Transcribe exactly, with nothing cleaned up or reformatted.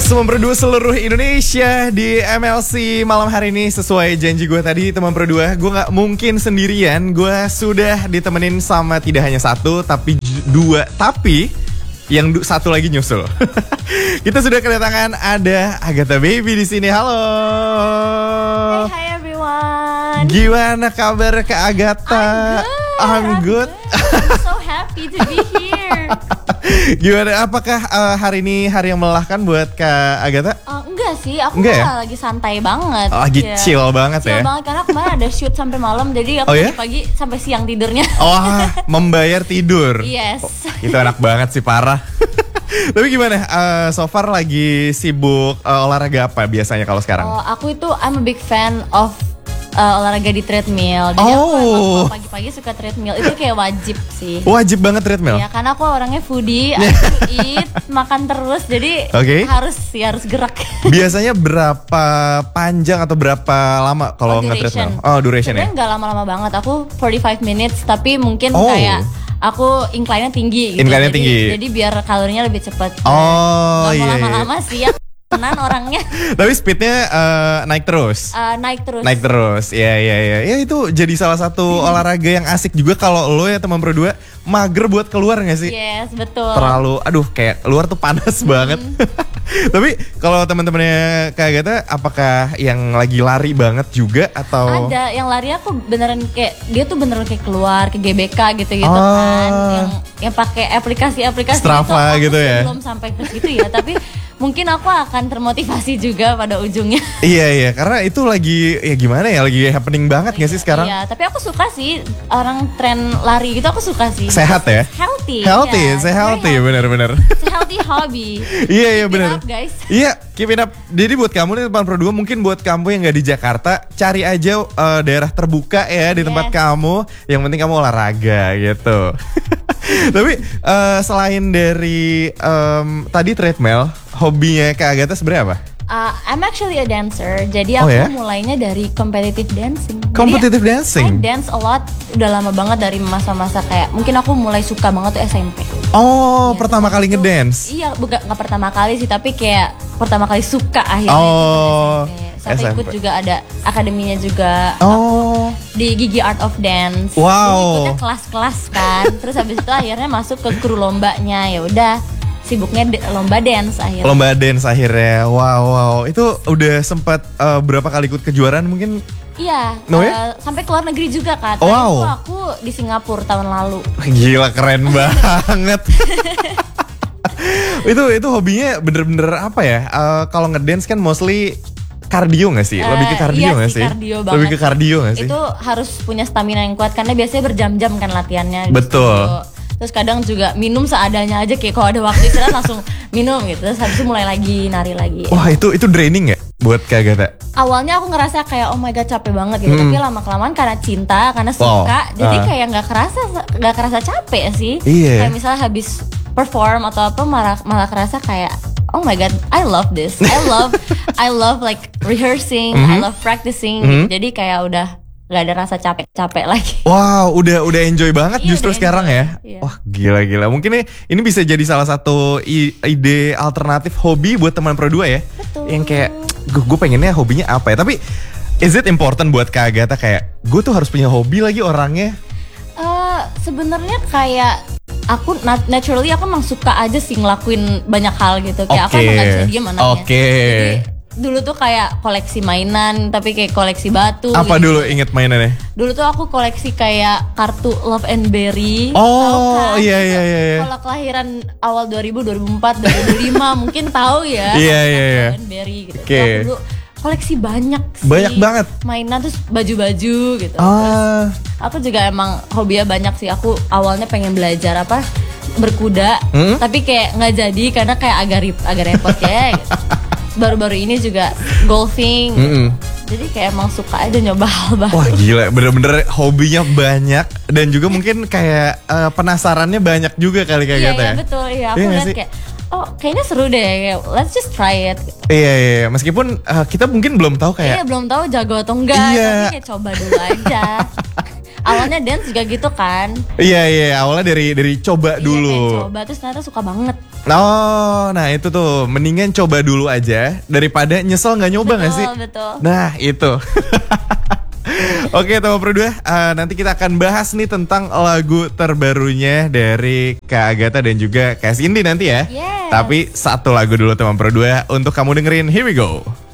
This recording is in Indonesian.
Teman berdua seluruh Indonesia di M L C malam hari ini. Sesuai janji gue tadi, teman berdua, gue gak mungkin sendirian. Gue sudah ditemenin sama tidak hanya satu, tapi dua. Tapi yang du- satu lagi nyusul. Kita sudah kedatangan ada Agatha Baby di sini. Halo. Hey, hi everyone. Gimana kabar Kak Agatha? I'm good. I'm good. I'm so happy to be here. Gimana? Apakah uh, hari ini hari yang melelahkan buat Kak Agatha? Uh, enggak sih, aku Enggak ya? lagi santai banget. Lagi Ya. chill banget Chill ya? banget karena kemarin ada shoot sampai malam, jadi aku Oh ya? pagi sampai siang tidurnya. Oh, membayar tidur. Yes. Oh, itu enak banget sih, parah. Tapi gimana? Uh, so far lagi sibuk uh, olahraga apa biasanya kalau sekarang? Oh, aku itu I'm a big fan of uh, olahraga di treadmill. Jadi aku Oh. emang kalau pagi-pagi suka treadmill. Itu kayak wajib sih. Wajib banget treadmill? Ya, karena aku orangnya foodie, I like to eat, makan terus, jadi Oke. harus ya harus gerak. Biasanya berapa panjang atau berapa lama kalau Oh, nge-treadmill? duration. Oh, duration ya? Sebenarnya nggak lama-lama banget. Aku forty-five minutes, tapi mungkin Oh. kayak aku incline-nya tinggi gitu. Incline-nya jadi, tinggi. Jadi biar kalorinya lebih cepat. Oh, Gak iya, mau iya. lama-lama sih ya. Tenan orangnya. Tapi speednya uh, naik terus? Uh, naik terus. Naik terus, ya ya ya. Ya itu jadi salah satu olahraga yang asik juga kalau lo ya teman berdua mager buat keluar nggak sih? Yes, betul. Terlalu, aduh kayak luar tuh panas banget. Tapi kalau teman-temannya Kak Agatha, apakah yang lagi lari banget juga atau? Ada yang lari aku beneran kayak dia tuh beneran kayak keluar ke G B K gitu-gitu Oh. kan. Yang yang pakai aplikasi-aplikasi Strava itu, aku gitu sih ya? belum sampai ke situ ya, tapi mungkin aku akan termotivasi juga pada ujungnya. Iya iya, karena itu lagi ya gimana ya, lagi happening banget nggak sih sekarang? Iya, tapi aku suka sih orang tren lari gitu, aku suka sih. Sehat ya? Healthy. Healthy, ya. saya healthy, Very benar-benar. It's a healthy hobby. Iya iya Keep it benar. up, guys. Iya, keep it up. Jadi buat kamu nih teman berdua, mungkin buat kamu yang nggak di Jakarta, cari aja uh, daerah terbuka ya di tempat Yes. kamu. Yang penting kamu olahraga gitu. Tapi uh, selain dari um, tadi treadmill, hobinya Kak Agatha sebenarnya apa? Uh, I'm actually a dancer, jadi Oh, aku ya? mulainya dari competitive dancing. Jadi, Competitive I dancing? dance a lot, udah lama banget dari masa-masa kayak mungkin aku mulai suka banget tuh S M P. Oh, Iya, pertama kali itu- ngedance? Iya, bukan nggak pertama kali sih, tapi kayak pertama kali suka akhirnya. Oh, itu S M P. Sampai S M P. ikut juga ada akademinya juga. Oh, Di Gigi Art of Dance. Wow. Jadi ikutnya kelas-kelas kan. Terus habis itu akhirnya masuk ke kru lombanya. Ya udah, sibuknya de- lomba dance akhirnya. lomba dance akhirnya. Wow, wow. Itu udah sempat uh, berapa kali ikut kejuaraan mungkin? Iya, No, eh, ya? sampai ke luar negeri juga kan. Wow. Tadi tuh aku di Singapura tahun lalu. Gila, keren banget. itu itu hobinya bener-bener apa ya? Uh, kalau ngedance kan mostly kardio nggak sih? Lebih ke Eh, kardio iya nggak sih, sih? kardio Lebih banget ke kardio nggak sih? Itu harus punya stamina yang kuat karena biasanya berjam-jam kan latihannya. di Betul. studio. Terus kadang juga minum seadanya aja, kayak kalau ada waktu istirahat langsung minum gitu. Terus habis itu mulai lagi nari lagi. Wah, itu itu draining ya buat Kak Agatha? Awalnya aku ngerasa kayak oh my god capek banget gitu, Hmm. tapi lama kelamaan karena cinta, karena Wow. suka, jadi Ah. kayak nggak kerasa nggak kerasa capek sih. Iya. Kayak misalnya habis perform atau apa malah malah kerasa kayak oh my god I love this, I love I love like rehearsing, I love practicing. Mhm. Jadi kayak udah nggak ada rasa capek-capek lagi. Wow, udah udah enjoy banget Iya, justru udah sekarang enjoy. ya. Iya. Wah, gila-gila. Mungkin nih, ini bisa jadi salah satu i- ide alternatif hobi buat teman pro dua ya. Betul. Yang kayak gue pengennya hobinya apa ya? Tapi is it important buat Kak Agatha kayak gue tuh harus punya hobi lagi orangnya? Eh, sebenarnya kayak aku nat- naturally aku emang suka aja sih ngelakuin banyak hal gitu. Kayak aku Oke. emang gak bisa diem anaknya. Oke. Jadi dulu tuh kayak koleksi mainan, tapi kayak koleksi batu. Apa gitu. dulu inget mainannya? Dulu tuh aku koleksi kayak kartu Love and Berry. Oh, Tahu kan? iya, iya, iya, iya. Kalau kelahiran awal dua ribu, dua ribu empat, dua ribu lima mungkin tahu ya. Iya, iya, iya. Love and Berry gitu. Oke. Terus aku dulu koleksi banyak sih. Banyak banget. Mainan terus baju-baju gitu. Ah, Aku juga emang hobinya banyak sih. Aku awalnya pengen belajar apa berkuda, Hmm? tapi kayak nggak jadi karena kayak agak rib, agak repot ya. Gitu. Baru-baru ini juga golfing. mm-mm. Jadi kayak emang suka aja nyoba hal baru. Wah gila, bener-bener hobinya banyak dan juga mungkin kayak eh, penasarannya banyak juga kali Kak Iya, Agatha iya ya. betul. Iya, aku Iya nggak lihat sih? kayak oh kayaknya seru deh. Kayak, let's just try it. Iya, iya, iya. Meskipun eh, kita mungkin belum tahu Iya kayak belum tahu jago atau enggak, Iya. tapi kayak coba dulu aja. Awalnya dance juga gitu kan. Iya iya, awalnya dari dari coba Iya, dulu. kayak coba terus ternyata suka banget. Oh, nah itu tuh mendingan coba dulu aja daripada nyesel nggak nyoba nggak sih? Betul, betul. Nah itu. Oke teman Pro dua, uh, nanti kita akan bahas nih tentang lagu terbarunya dari Kak Agatha dan juga Kak Cindy nanti ya. Yes. Tapi satu lagu dulu teman Pro dua untuk kamu dengerin, here we go.